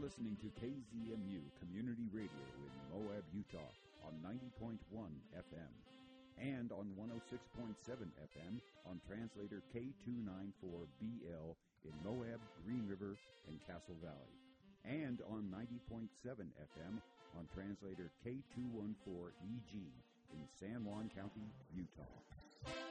listening to KZMU Community Radio in Moab, Utah on 90.1 FM and on 106.7 FM on translator K294BL in Moab, Green River, and Castle Valley, and on 90.7 FM on translator K214EG in San Juan County, Utah.